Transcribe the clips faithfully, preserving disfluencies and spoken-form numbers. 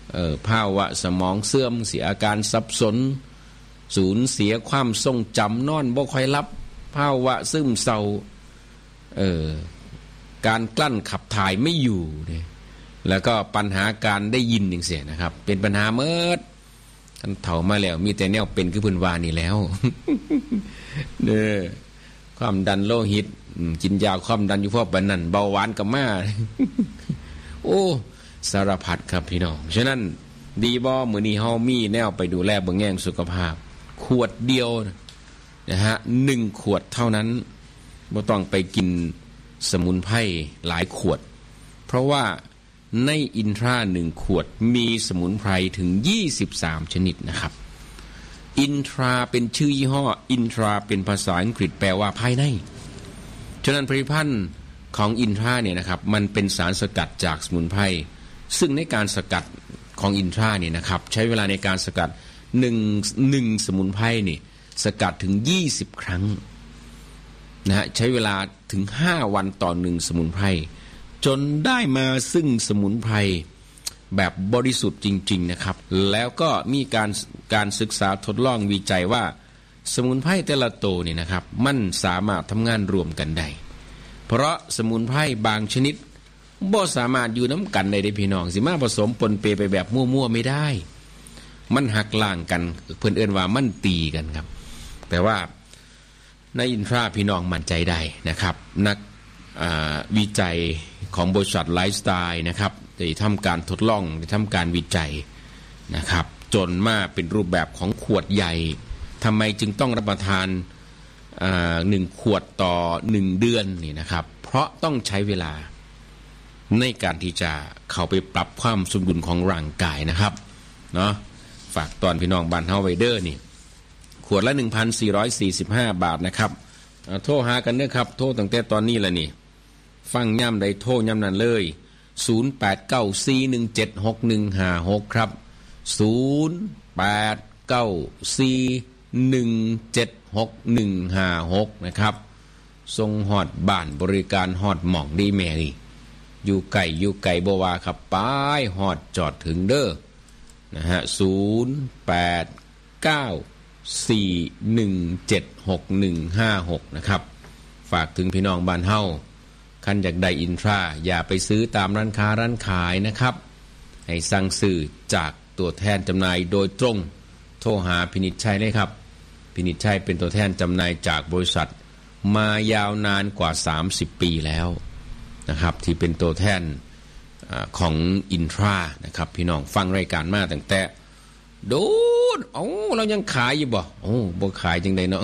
เอ่อภาวะสมองเสื่อมเสียอาการสับสนสูญเสียความทรงจำนอนบ่ค่อยหลับภาวะซึมเศร้าเอ่อการกลั้นขับถ่ายไม่อยู่เนี่ยแล้วก็ปัญหาการได้ยินอย่างเสียนะครับเป็นปัญหาเมิดกันเฒ่ามาแล้วมีแต่แนวเป็นคือเพิ่นว่านี่แล้ว เด้อความดันโลหิตกินยาความดันอยู่พอปานนั้นเบาหวานก็มา โอ้สารพัดครับพี่น้องฉะนั้นดีบ่มื้อนี้เฮามีแนวไปดูแลเบิ่งแย่งสุขภาพขวดเดียวนะฮะหนึ่งขวดเท่านั้นบ่ต้องไปกินสมุนไพรหลายขวดเพราะว่าในอินทราหนึ่งขวดมีสมุนไพรถึงยี่สิบสามชนิดนะครับอินทราเป็นชื่อยี่ห้ออินทราเป็นภาษาอังกฤษแปลว่าภายในฉะนั้นผลิตภัณฑ์ของอินทราเนี่ยนะครับมันเป็นสารสกัดจากสมุนไพรซึ่งในการสกัดของอินทราเนี่ยนะครับใช้เวลาในการสกัดหนึ่ง หนึ่งสมุนไพรนี่สกัดถึงยี่สิบครั้งนะฮะใช้เวลาถึงห้าวันต่อหนึ่งสมุนไพรจนได้มาซึ่งสมุนไพรแบบบริสุทธิ์จริงๆนะครับแล้วก็มีการการศึกษาทดลองวิจัยว่าสมุนไพรแต่ละตัวนี่นะครับมันสามารถทำงานรวมกันได้เพราะสมุนไพรบางชนิดบ่สามารถอยู่น้ำกันได้เด้พี่น้องสิมาผสมปนเปไปแบบมั่วๆไม่ได้มันหักล้างกันเพิ่นเอิ้นว่ามันตีกันครับแต่ว่าในอินทราพี่น้องมั่นใจได้นะครับนักวิจัยของบริษัทไลฟ์สไตล์นะครับได้ทำการทดลองได้ทำการวิจัยนะครับจนมาเป็นรูปแบบของขวดใหญ่ทำไมจึงต้องรับประทานหนึ่งขวดต่อหนึ่งเดือนนี่นะครับเพราะต้องใช้เวลาในการที่จะเข้าไปปรับความสมดุลของร่างกายนะครับเนาะฝากตอนพี่น้องบ้านเฮาไว้เด้อนี่ขวดละ หนึ่งพันสี่ร้อยสี่สิบห้า บาทนะครับโทรหากันเด้อครับโทรตั้งแต่ตอนนี้ละนี่ฟังย่ำใดโทรย่ำนั้นเลยศูนย์ แปด เก้า สี่ หนึ่ง เจ็ด หก หนึ่ง ห้า หกครับศูนย์ แปด เก้า สี่ หนึ่ง เจ็ด หก หนึ่ง ห้า หกนะครับส่งฮอดบ้านบริการฮอดหม่องดีแม่นี่อยู่ไกลอยู่ไกลบ่ว่าครับป้ายฮอดจอดถึงเด้อนะฮะศูนย์ แปด เก้า สี่ หนึ่ง เจ็ด หก หนึ่ง ห้า หกนะครับฝากถึงพี่น้องบ้านเฮาคันอยากได้อินทราอย่าไปซื้อตามร้านค้าร้านขายนะครับให้สั่งซื้อจากตัวแทนจำหน่ายโดยตรงโทรหาพินิจชัยเลยครับพินิจชัยเป็นตัวแทนจำหน่ายจากบริษัทมายาวนานกว่าสามสิบปีแล้วนะครับที่เป็นตัวแทนของอินทรานะครับพี่น้องฟังรายการมาตั้งแต่โดนโอ้เรายังขายอยู่บ่โอ้บ่ขายจังไดเนาะ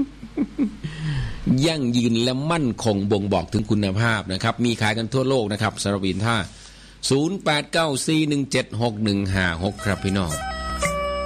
ยั่งยืนและมั่นคงบ่งบอกถึงคุณภาพนะครับมีขายกันทั่วโลกนะครับสำหรับอินทราศูนย์ แปด เก้า สี่ หนึ่ง เจ็ด หก หนึ่ง ห้า หกครับพี่น้อง